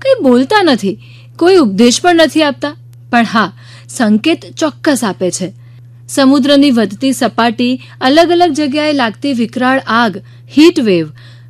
કંઈ બોલતા નથી, કોઈ ઉપદેશ પણ નથી આપતા, પણ હા, સંકેત ચોક્કસ આપે છે. સમુદ્રની વધતી સપાટી, અલગ અલગ જગ્યાએ લાગતી વિકરાળ આગ, હીટ વેવ,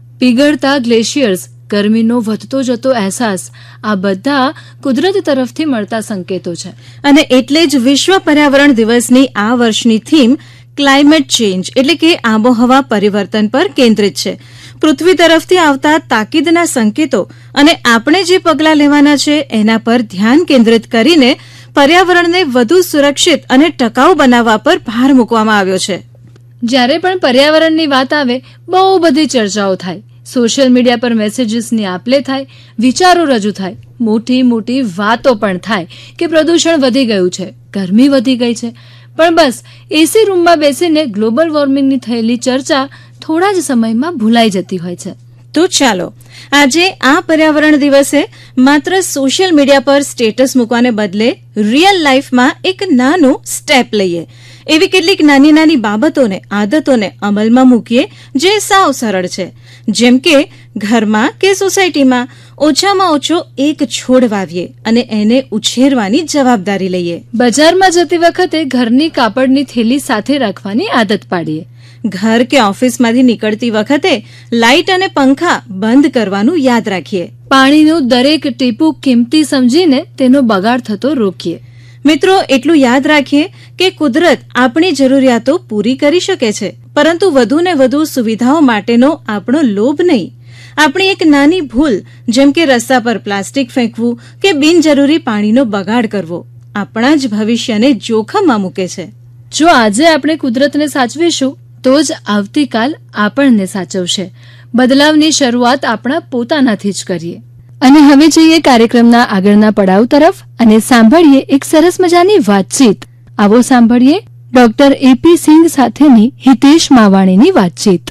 પીગળતા ગ્લેશિયર્સ, ગરમીનો વધતો જતો અહેસાસ, આ બધા કુદરત તરફથી મળતા સંકેતો છે. અને એટલે જ વિશ્વ પર્યાવરણ દિવસની આ વર્ષની થીમ ક્લાઇમેટ ચેન્જ એટલે કે આબોહવા પરિવર્તન પર કેન્દ્રિત છે. પૃથ્વી તરફથી આવતા તાકીદના સંકેતો અને આપણે જે પગલાં લેવાના છે એના પર ધ્યાન કેન્દ્રિત કરીને પર્યાવરણને વધુ સુરક્ષિત અને ટકાઉ બનાવવા પર ભાર મૂકવામાં આવ્યો છે. જ્યારે પણ પર્યાવરણની વાત આવે, બહુ બધી ચર્ચાઓ થાય, સોશિયલ મીડિયા પર મેસેજીસની આપ-લે થાય, વિચારો રજૂ થાય, મોટી મોટી વાતો પણ થાય કે પ્રદૂષણ વધી ગયું છે, ગરમી વધી ગઈ છે. પણ બસ એસી રૂમમાં બેસીને ગ્લોબલ વોર્મિંગની થયેલી ચર્ચા થોડા જ સમયમાં ભૂલાઈ જતી હોય છે. તો ચાલો આજે આ પર્યાવરણ દિવસે માત્ર સોશિયલ મીડિયા પર સ્ટેટસ મૂકવાને બદલે રિયલ લાઈફમાં એક નાનું સ્ટેપ લઈએ. એવી કેટલીક નાની નાની બાબતોને, આદતોને અમલમાં મૂકીએ જે સાવ સરળ છે. જેમ કે ઘરમાં કે સોસાયટીમાં ઓછામાં ઓછો એક છોડ વાવીએ અને એને ઉછેરવાની જવાબદારી લઈએ. બજારમાં જતી વખતે ઘરની કાપડની થેલી સાથે રાખવાની આદત પાડીએ. ઘર કે ઓફિસમાંથી નીકળતી વખતે લાઇટ અને પંખા બંધ કરવાનું યાદ રાખીએ. પાણીનું દરેક ટીપું કિંમતી સમજીને તેનો બગાડ થતો રોકીએ. મિત્રો, એટલું યાદ રાખીએ કે કુદરત આપણી જરૂરિયાતો પૂરી કરી શકે છે, પરંતુ વધુ ને વધુ સુવિધાઓ માટેનો આપણો લોભ નહીં. આપણી એક નાની ભૂલ, જેમ કે રસ્તા પર પ્લાસ્ટિક ફેંકવું કે બિનજરૂરી પાણીનો બગાડ કરવો, આપણા જ ભવિષ્યને જોખમમાં મૂકે છે. જો આજે આપણે કુદરતને સાચવીશું તો જ આવતીકાલ આપણને સાચવશે. બદલાવની શરૂઆત આપણા પોતાનાથી જ કરીએ. અને હવે જઈએ કાર્યક્રમના આગળના પડાવ તરફ અને સાંભળીએ એક સરસ મજાની વાતચીત. આવો સાંભળીએ ડોક્ટર એપી સિંઘ સાથેની હિતેશ માવાણીની વાતચીત.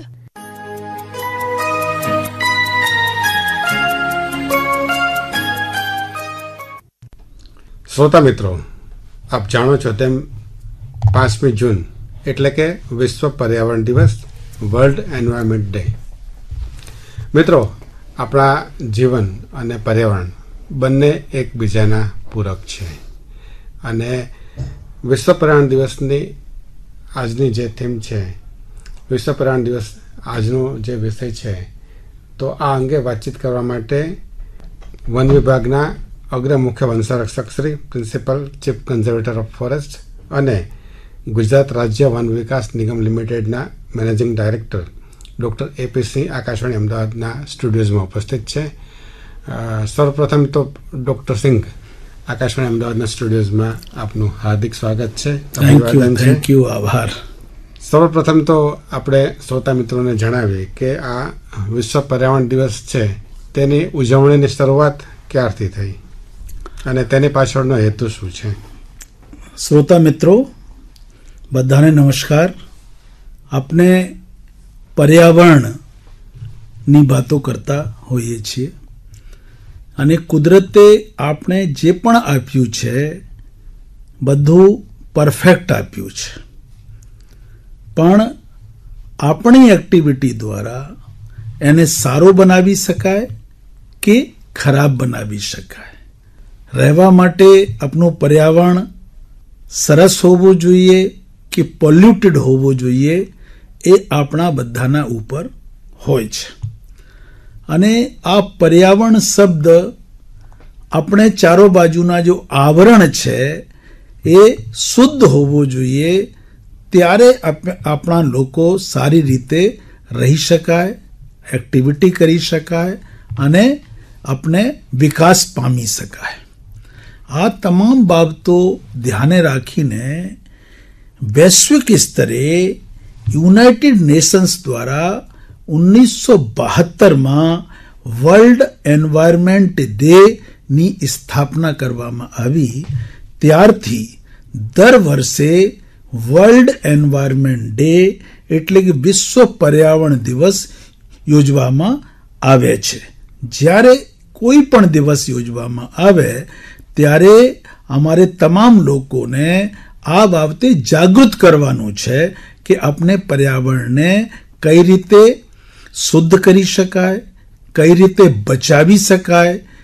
શ્રોતા મિત્રો, આપ જાણો છો તેમ 5મી જૂન એટલે કે વિશ્વ પર્યાવરણ દિવસ, વર્લ્ડ એન્વાયરમેન્ટ ડે. મિત્રો, આપણા જીવન અને પર્યાવરણ બંને એકબીજાના પૂરક છે અને વિશ્વ પર્યાવરણ દિવસની આજની જે થીમ છે, વિશ્વ પર્યાવરણ દિવસ આજનો જે વિષય છે, તો આ અંગે વાતચીત કરવા માટે વન વિભાગના અગ્ર મુખ્ય વનસંરક્ષક Shri, principal chief conservator of forest અને ગુજરાત રાજ્ય વન વિકાસ નિગમ લિમિટેડના મેનેજિંગ ડાયરેક્ટર ડૉક્ટર એપી સિંહ આકાશવાણી અમદાવાદના સ્ટુડિયોઝમાં ઉપસ્થિત છે. સર્વપ્રથમ તો ડૉક્ટર સિંઘ, આકાશવાણી અમદાવાદના સ્ટુડિયોઝમાં આપનું હાર્દિક સ્વાગત છે. થેન્ક યુ, આભાર. સર્વપ્રથમ તો આપણે શ્રોતા મિત્રોને જણાવીએ કે આ વિશ્વ પર્યાવરણ દિવસ છે તેની ઉજવણીની શરૂઆત ક્યારથી થઈ અને તેની પાછળનો હેતુ શું છે? શ્રોતા મિત્રો બધાને નમસ્કાર. આપણે પર્યાવરણની વાતો કરતા હોઈએ છીએ અને કુદરતે આપણે જે પણ આપ્યું છે બધું પરફેક્ટ આપ્યું છે, પણ આપણી એક્ટિવિટી દ્વારા એને સારો બનાવી શકાય કે ખરાબ બનાવી શકાય. રહેવા માટે આપણું પર્યાવરણ સરસ હોવું જોઈએ કે પોલ્યુટેડ હોવું જોઈએ, એ આપણા બધાના ઉપર હોય છે. અને આ પર્યાવરણ શબ્દ આપણે ચારો બાજુના જો આવરણ છે એ શુદ્ધ હોવું જોઈએ, ત્યારે આપણા લોકો સારી રીતે રહી શકાય, એક્ટિવિટી કરી શકાય અને આપણે વિકાસ પામી શકાય. આ તમામ બાબતો ધ્યાને રાખીને વૈશ્વિક સ્તરે યુનાઇટેડ નેશન્સ દ્વારા 1972માં વર્લ્ડ એન્વાયરમેન્ટ ડે ની સ્થાપના કરવામાં આવી. ત્યારથી દર વર્ષે વર્લ્ડ એન્વાયરમેન્ટ ડે એટલે કે વિશ્વ પર્યાવરણ દિવસ યોજવામાં આવે છે. જ્યારે કોઈ પણ દિવસ યોજવામાં આવે ત્યારે અમારે તમામ લોકોને આ બાબતે જાગૃત કરવાનું છે કે આપણે પર્યાવરણને કઈ રીતે શુદ્ધ કરી શકાય, કઈ રીતે બચાવી શકાય,